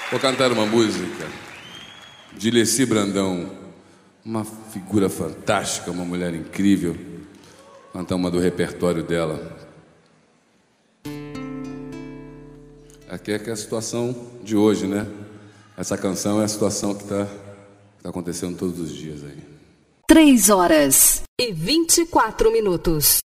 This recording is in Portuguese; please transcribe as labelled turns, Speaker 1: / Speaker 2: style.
Speaker 1: Vou cantar uma música de Leci Brandão, uma figura fantástica, uma mulher incrível. Cantar uma do repertório dela. Aqui é que é a situação de hoje, né? Essa canção é a situação que tá acontecendo todos os dias aí.
Speaker 2: 3 horas e 24 minutos.